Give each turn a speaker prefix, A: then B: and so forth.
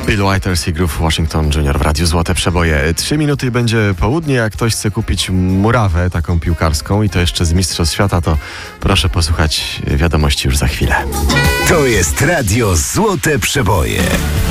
A: Bill Withers i Groove Washington Jr. w Radiu Złote Przeboje. 3 minuty będzie południe. Jak ktoś chce kupić murawę taką piłkarską i to jeszcze z Mistrzostw Świata, to proszę posłuchać wiadomości już za chwilę.
B: To jest Radio Złote Przeboje.